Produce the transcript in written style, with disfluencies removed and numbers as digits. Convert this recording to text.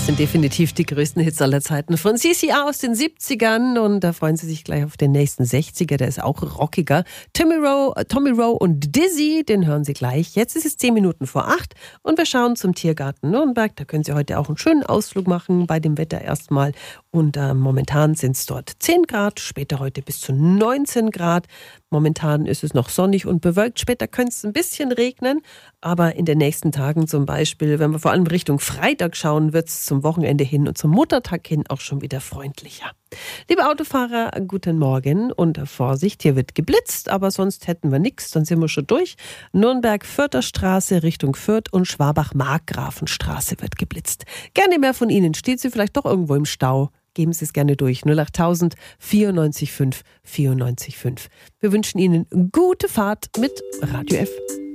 sind definitiv die größten Hits aller Zeiten von CCR aus den 70ern und da freuen Sie sich gleich auf den nächsten 60er, der ist auch rockiger. Tommy Rowe und Dizzy, den hören Sie gleich. Jetzt ist es 10 Minuten vor 8 und wir schauen zum Tiergarten Nürnberg. Da können Sie heute auch einen schönen Ausflug machen, bei dem Wetter erstmal. Und momentan sind es dort 10 Grad, später heute bis zu 19 Grad. Momentan ist es noch sonnig und bewölkt. Später könnte es ein bisschen regnen, aber in den nächsten Tagen zum Beispiel, wenn wir vor allem Richtung Freitag schauen, wird es zum Wochenende hin und zum Muttertag hin auch schon wieder freundlicher. Liebe Autofahrer, guten Morgen und Vorsicht, hier wird geblitzt, aber sonst hätten wir nichts, dann sind wir schon durch. Nürnberg-Fürther Straße Richtung Fürth und Schwabach-Markgrafenstraße wird geblitzt. Gerne mehr von Ihnen. Steht Sie vielleicht doch irgendwo im Stau? Geben Sie es gerne durch. 08000 94 5 94 5. Wir wünschen Ihnen gute Fahrt mit Radio F.